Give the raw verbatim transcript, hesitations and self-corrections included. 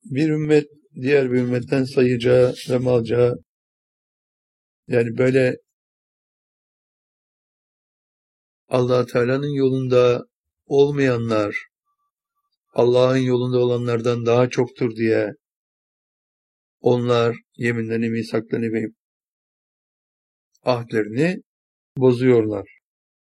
bir ümmet diğer bir ümmetten sayıcağı ve malacağı, yani böyle Allah Teala'nın yolunda olmayanlar Allah'ın yolunda olanlardan daha çoktur diye onlar yeminlerini, misaklarını ve ahdlerini bozuyorlar.